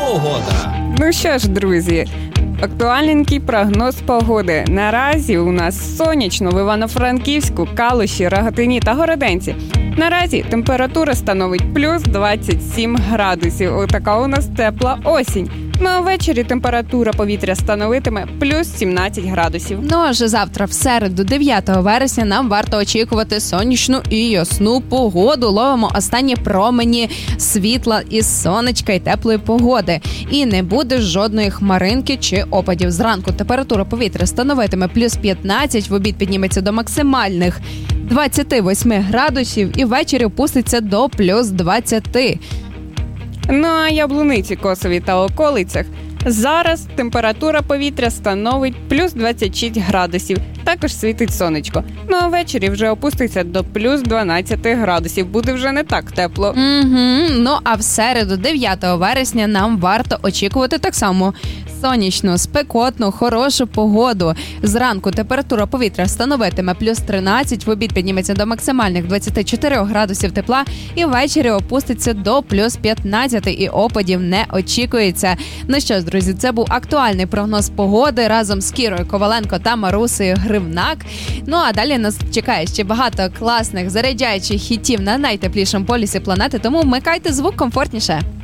Погода. Ну що ж, друзі, актуальненький прогноз погоди. Наразі у нас сонячно в Івано-Франківську, Калуші, Рогатині та Городенці. Наразі температура становить плюс 27 градусів. Отака у нас тепла осінь. Ну а ввечері температура повітря становитиме плюс 17 градусів. Ну а вже завтра, в середу, 9 вересня, нам варто очікувати сонячну і ясну погоду. Ловимо останні промені світла із сонечка і теплої погоди. І не буде жодної хмаринки чи опадів. Зранку температура повітря становитиме плюс 15, в обід підніметься до максимальних 28 градусів і ввечері опуститься до плюс 20. Ну а Яблуниці, Косові та околицях зараз температура повітря становить плюс 26 градусів. Також світить сонечко. Ну а ввечері вже опуститься до плюс 12 градусів. Буде вже не так тепло. Ну а в середу, 9 вересня, нам варто очікувати так само сонячну, спекотну, хорошу погоду. Зранку температура повітря становитиме плюс 13, в обід підніметься до максимальних 24 градусів тепла і ввечері опуститься до плюс 15 і опадів не очікується. Ну що ж, друзі, це був актуальний прогноз погоди разом з Кірою Коваленко та Марусею Гривнак. Ну а далі нас чекає ще багато класних заряджаючих хітів на найтеплішому полюсі планети, тому вмикайте звук комфортніше.